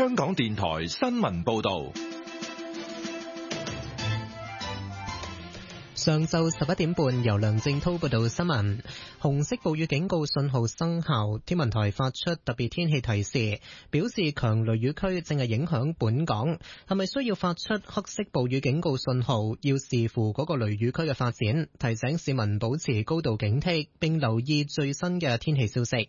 香港電台新聞報道。 上晝11點半，由梁正滔報道新聞。紅色暴雨警告信號生效，天文台發出特別天氣提示，表示強雷雨區正係影響本港。係咪需要發出黑色暴雨警告信號，要視乎嗰個雷雨區嘅發展，提醒市民保持高度警惕，並留意最新嘅天氣消息。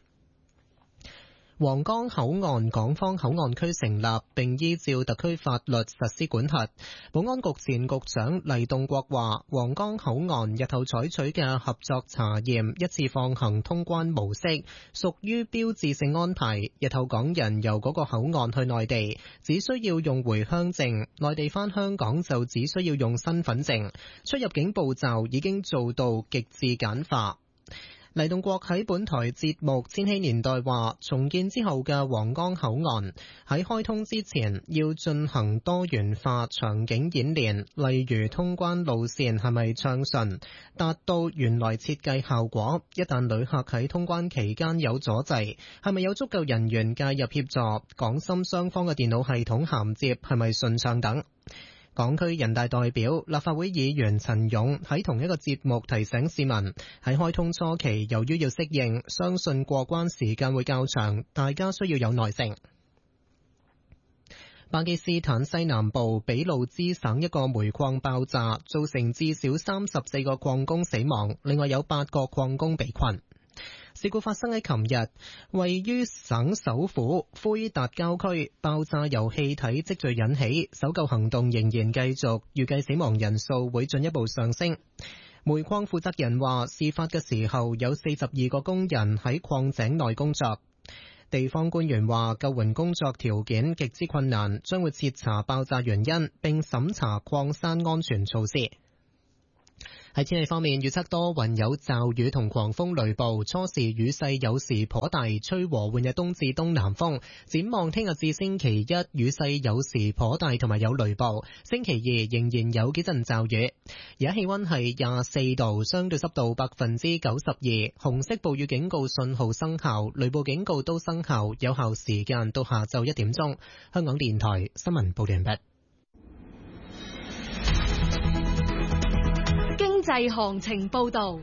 皇崗口岸港方口岸區成立，並依照特區法律實施管轄。保安局前局長黎棟國話，皇崗口岸日後採取嘅合作查驗一次放行通關模式，屬於標誌性安排。日後港人由嗰個口岸去內地，只需要用回鄉證；內地返香港就只需要用身份證。出入境步驟已經做到極致簡化。黎棟國喺本台節目《千禧年代》話，重建之後嘅皇崗口岸喺開通之前要進行多元化場景演練，例如通關路線係咪暢順，達到原來設計效果。一旦旅客喺通關期間有阻滯，係咪有足夠人員介入協助？港深雙方嘅電腦系統銜接係咪順暢等。港區人大代表、立法會議員陳勇喺同一個節目提醒市民，喺開通初期，由於要適應，相信過關時間會較長，大家需要有耐性。巴基斯坦西南部俾路支省一個煤礦爆炸，造成至少34個礦工死亡，另外有8個礦工被困。事故發生喺琴日，位於省首府灰達郊區，爆炸由氣體積聚引起，搜救行動仍然繼續，預計死亡人數會進一步上升。煤礦負責人話，事發嘅時候有42個工人喺礦井內工作。地方官員話，救援工作條件極之困難，將會徹查爆炸原因，並審查礦山安全措施。喺天氣方面，預測多雲有驟雨同狂風雷暴，初時雨勢有時頗大，吹和緩嘅東至東南風。展望聽日至星期一，雨勢有時頗大同埋有雷暴，星期二仍然有幾陣驟雨。而家氣溫係24度，相對濕度92%，紅色暴雨警告信號生效，雷暴警告都生效，有效時間到下晝1點鐘。香港電台新聞報道完畢。 經濟行情報道。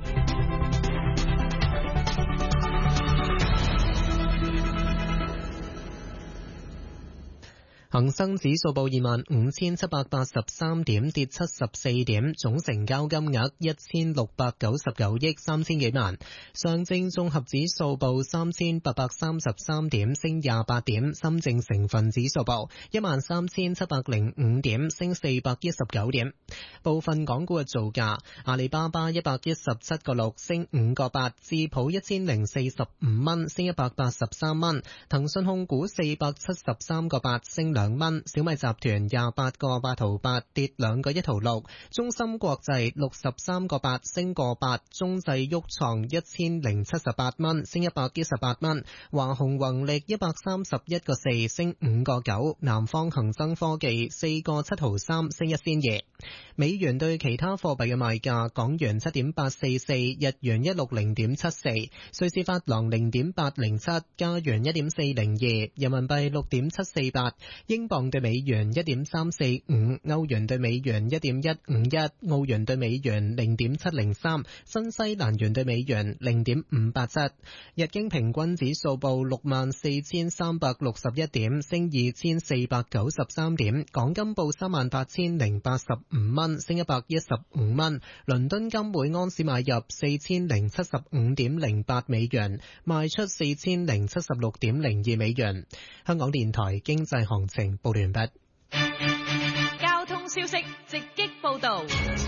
恒生指數報25,783點，跌74點，總成交金額1699億3000幾萬。上證綜合指數報3833點，升28點。深證成分指數報13705點，升419點。部分港股嘅造價：阿里巴巴117個6，升5個8；智普1045蚊，升183蚊；騰訊控股473個8，升2蚊，小米集團28個8毫8，跌2個1毫6，中芯國際63個8，升個8，中製旭創1078蚊，升118蚊，華虹宏力131個4，升5個9，南方恒生科技4個7毫3，升1仙2。美元對其他貨幣嘅賣價：港元7.844，日元160.74，瑞士法郎0.807，加元1.402，人民幣6.748，英鎊對美元1.345，歐元對美元1.151，澳元對美元0.703，新西蘭元對美元0.587。日經平均指數報64,361點，升2,493點。港金報38,085蚊，升115蚊。倫敦金每安士買入4075.08美元，賣出4076.02美元。香港電台經濟行情報完畢。 交通消息直擊報道。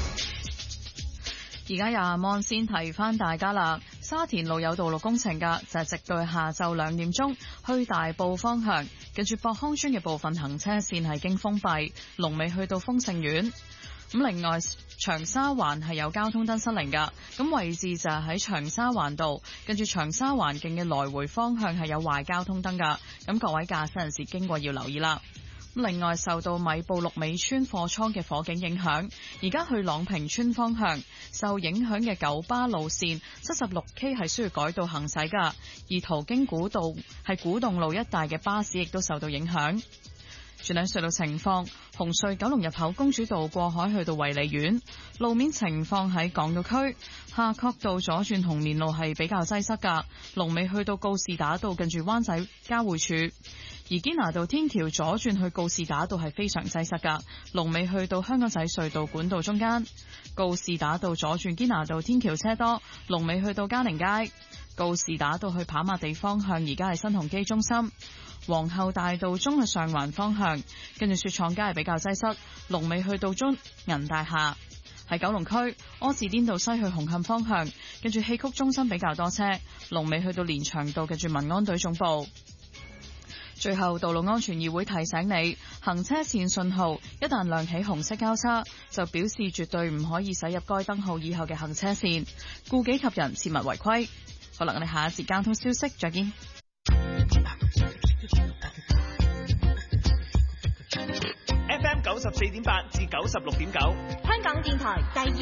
而家由阿望先提翻大家啦，沙田路有道路工程㗎，就係直到下晝2點鐘去大埔方向，近住博康村嘅部分行車線係經封閉，龍尾去到豐盛苑。咁另外長沙灣係有交通燈失靈㗎，咁位置就係喺長沙灣道，跟住長沙灣徑嘅來回方向係有壞交通燈㗎，咁各位駕駛人士經過要留意啦。 另外受到米埔綠尾村貨倉嘅火警影響，而家去朗屏村方向受影響嘅九巴路線 76K 係需要改道行駛㗎，而途經古洞路一帶嘅巴士亦都受到影響。轉睇隧道情況，紅隧九龍入口公主道過海去到衛理苑，路面情況喺港島區夏慤道左轉紅棉路係比較擠塞㗎，龍尾去到告士打道近住灣仔交匯處。而堅拿道天橋左轉去告士打道係非常擠塞㗎，龍尾去到香港仔隧道管道中間。告士打道左轉堅拿道天橋車多，龍尾去到嘉寧街。告士打道去跑馬地方向而家係新鴻基中心。皇后大道中去上環方向，跟住雪廠街係比較擠塞，龍尾去到中銀大廈。喺九龍區柯士甸道西去紅磡方向，跟住戲曲中心比較多車，龍尾去到連翔道，跟住民安隊總部。最後，道路安全議會提醒你，行車線信號一旦亮起紅色交叉，就表示絕對唔可以駛入該燈號以後嘅行車線，顧己及人，切勿違規。好啦，我哋下一節交通消息再見。 FM 94.8至96.9， 香港電台第二